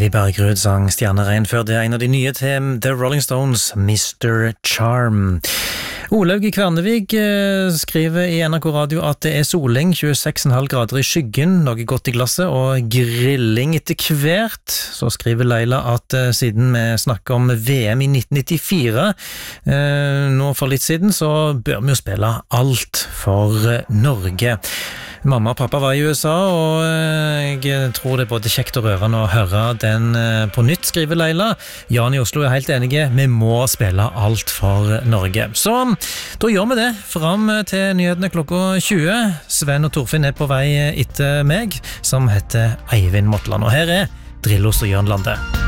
Eddie Bergerud sang Stjerneregn før det en av de nye til The Rolling Stones, Mr. Charm. Olaug Kvernevig skriver i NRK Radio at det soling, 26,5 grader i skyggen, noe godt i glasset og grilling etter hvert. Så skriver Leila at siden vi snakker om VM i 1994, nå for litt siden, så bør vi jo spille alt for Norge. Mamma og pappa var i USA, og jeg tror det er både kjekt og rørende å høre den på nytt, skriver Leila. Jan i Oslo er helt enige, vi må spille alt for Norge. Så da gjør vi det, fram til nyhetene klokka 20. Sven og Torfinn er på vei etter meg, som heter Eivind Motland, og her er Drillos og Jørn Lande.